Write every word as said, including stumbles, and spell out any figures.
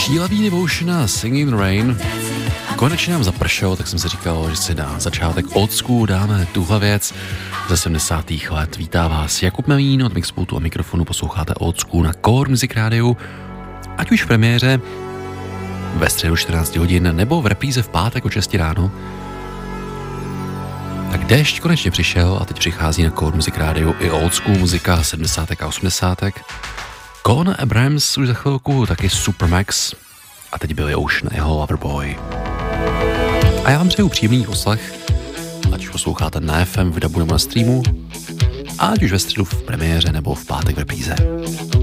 Sheila Devotion, Singing in the Rain. Konečně nám zapršelo, tak jsem si říkal, že si na začátek old school dáme tuhle věc ze sedmdesátých let. Vítá vás Jakub Melín od Mixpultu a mikrofonu, posloucháte old school na Core Music Radio, ať už v premiéře ve středu čtrnáct hodin nebo v repríze v pátek o šest ráno. Tak déšť konečně přišel a teď přichází na Core Music Radio i old school muzika sedmdesátek a osmdesátek. Con Abrams už za chvilku taky Supermax a teď byl Ocean a jeho Loverboy. A já vám přeju příjemný poslech, ať už posloucháte na F M, v dabu nebo na streamu, a ať už ve středu v premiéře nebo v pátek v repríze.